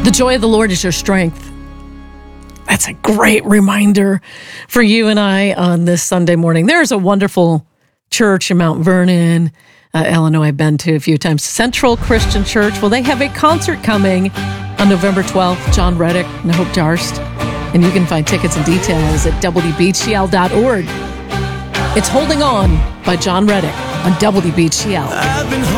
The joy of the Lord is your strength. That's a great reminder for you and I on this Sunday morning. There's a wonderful church in Mount Vernon, Illinois, I've been to a few times. Central Christian Church. Well, they have a concert coming on November 12th. John Reddick and Hope Darst. And you can find tickets and details at wbgl.org. It's Holding On by John Reddick on WBGL.